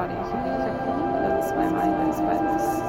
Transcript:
body to be quickly because my mind is, but